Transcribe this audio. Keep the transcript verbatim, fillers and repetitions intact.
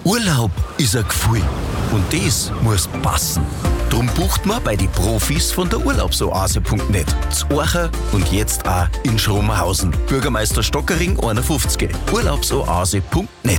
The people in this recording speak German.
Urlaub ist ein Gefühl und das muss passen. Drum bucht man bei den Profis von der Urlaubsoase punkt net. Zu Orcha und jetzt auch in Schromenhausen. Bürgermeister Stockering einundfünfzig. Urlaubsoase punkt net